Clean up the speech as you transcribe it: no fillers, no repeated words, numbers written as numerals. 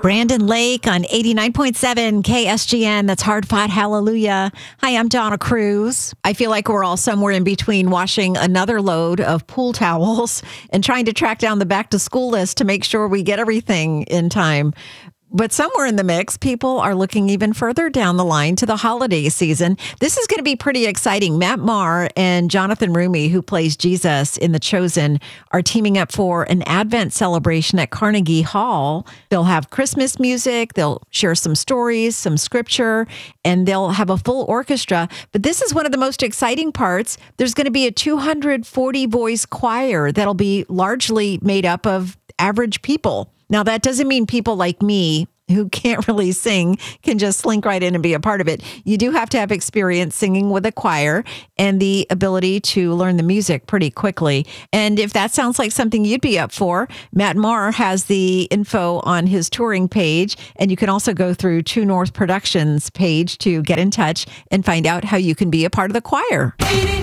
Brandon Lake on 89.7 KSGN. That's Hard Fought Hallelujah. Hi, I'm Donna Cruz. I feel like we're all somewhere in between washing another load of pool towels and trying to track down the back to school list to make sure we get everything in time. But somewhere in the mix, people are looking even further down the line to the holiday season. This is going to be pretty exciting. Matt Maher and Jonathan Roumie, who plays Jesus in The Chosen, are teaming up for an Advent celebration at Carnegie Hall. They'll have Christmas music, they'll share some stories, some scripture, and they'll have a full orchestra. But this is one of the most exciting parts. There's going to be a 240-voice choir that'll be largely made up of average people. Now, that doesn't mean people like me who can't really sing can just slink right in and be a part of it. You do have to have experience singing with a choir and the ability to learn the music pretty quickly. And if that sounds like something you'd be up for, Matt Maher has the info on his touring page. And you can also go through True North Productions page to get in touch and find out how you can be a part of the choir.